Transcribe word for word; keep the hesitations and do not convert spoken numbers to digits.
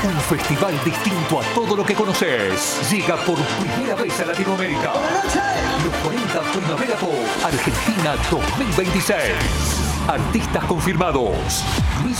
Un festival distinto a todo lo que conoces. Llega por primera vez a Latinoamérica. Los cuarenta Primavera Pop Argentina dos mil veintiséis. Artistas confirmados: Luis